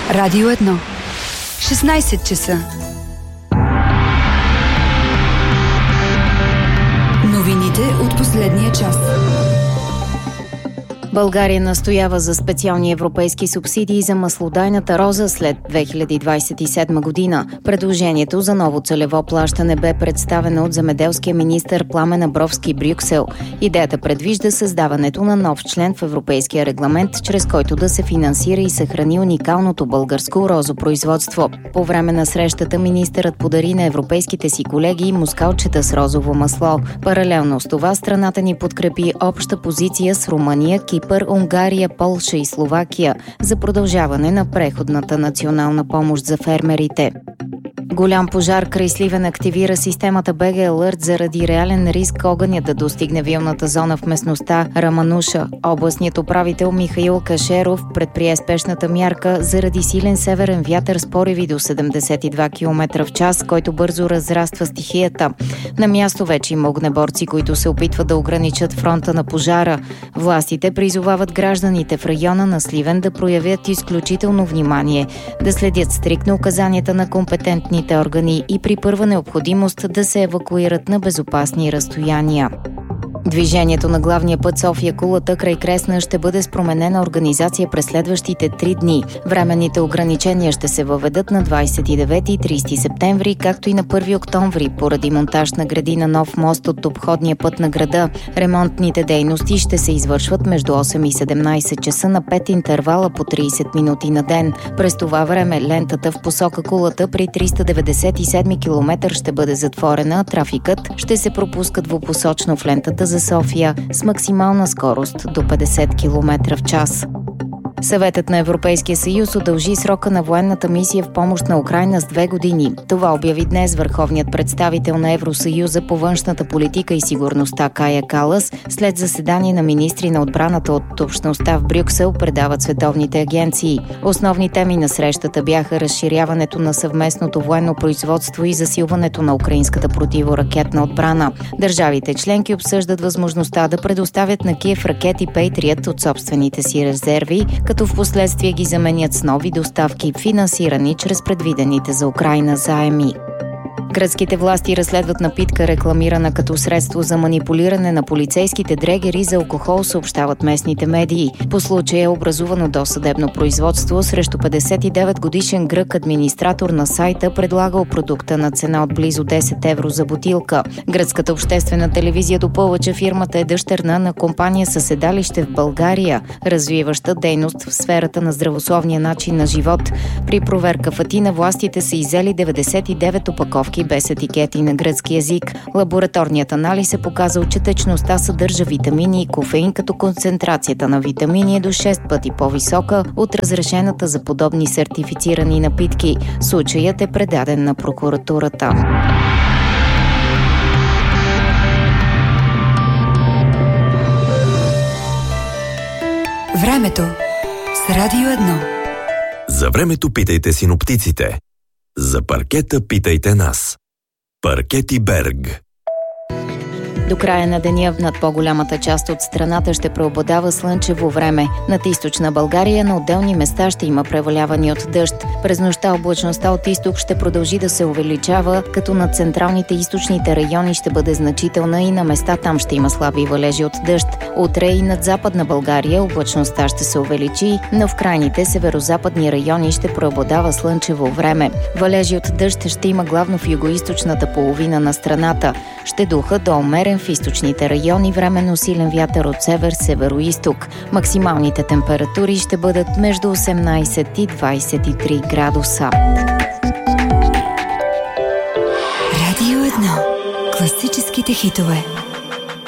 Радио 1. 16 часа. Новините от последния час. България настоява за специални европейски субсидии за маслодайната роза след 2027 година. Предложението за ново целево плащане бе представено от земеделския министър Пламен Абровски Брюксел. Идеята предвижда създаването на нов член в европейския регламент, чрез който да се финансира и съхрани уникалното българско розопроизводство. По време на срещата министърът подари на европейските си колеги мускалчета с розово масло. Паралелно с това страната ни подкрепи обща позиция с Румъния, Кипър, Унгария, Полша и Словакия за продължаване на преходната национална помощ за фермерите. Голям пожар край Сливен активира системата БГ Алърт заради реален риск огъня да достигне вилната зона в местността Рамануша. Областният управител Михаил Кашеров предприе спешната мярка заради силен северен вятър с пориви до 72 км в час, който бързо разраства стихията. На място вече има огнеборци, които се опитват да ограничат фронта на пожара. Властите призовават гражданите в района на Сливен да проявят изключително внимание, да следят стриктно указанията на компетентните органи и при първа необходимост да се евакуират на безопасни разстояния. Движението на главния път София-Кулата край Кресна ще бъде с променена организация през следващите 3 дни. Временните ограничения ще се въведат на 29 и 30 септември, както и на 1 октомври, поради монтаж на гради на нов мост от обходния път на града. Ремонтните дейности ще се извършват между 8 и 17 часа на 5 интервала по 30 минути на ден. През това време лентата в посока Кулата при 397 км ще бъде затворена, а трафикът ще се пропуска двупосочно в лентата за София с максимална скорост до 50 км в час. Съветът на Европейския съюз удължи срока на военната мисия в помощ на Украйна с 2 години. Това обяви днес върховният представител на Евросъюза по външната политика и сигурността Кая Калас, след заседание на министри на отбраната от общността в Брюксел, предават световните агенции. Основни теми на срещата бяха разширяването на съвместното военно производство и засилването на украинската противоракетна отбрана. Държавите членки обсъждат възможността да предоставят на Киев ракети Пейтриът от собствените си резерви, като в последствие ги заменят с нови доставки, финансирани чрез предвидените за Украйна заеми. Гръцките власти разследват напитка, рекламирана като средство за манипулиране на полицейските дрегери за алкохол, съобщават местните медии. По случая е образувано досъдебно производство срещу 59-годишен грък администратор на сайта, предлагал продукта на цена от близо 10 евро за бутилка. Гръцката обществена телевизия допълва, че фирмата е дъщерна на компания със седалище в България, развиваща дейност в сферата на здравословния начин на живот. При проверка в Атина властите са иззели 99 опаковки без етикети на гръцки език. Лабораторният анализ е показал, че течността съдържа витамини и кофеин, като концентрацията на витамини е до 6 пъти по-висока от разрешената за подобни сертифицирани напитки. Случаят е предаден на прокуратурата. Времето с Радио 1. За времето питайте синоптиците. За паркета питайте нас. Паркети Берг. До края на деня над по-голямата част от страната ще преобладава слънчево време. Над източна България на отделни места ще има преваляване от дъжд. През нощта облачността от изток ще продължи да се увеличава, като над централните и източните райони ще бъде значителна и на места там ще има слаби валежи от дъжд. Утре и над западна България облачността ще се увеличи, но в крайните северозападни райони ще преобладава слънчево време. Валежи от дъжд ще има главно в югоизточната половина на страната. Ще духа до умерен в източните райони, временно силен вятър от север, северо-изток. Максималните температури ще бъдат между 18 и 23 градуса. Радио 1. Класическите хитове.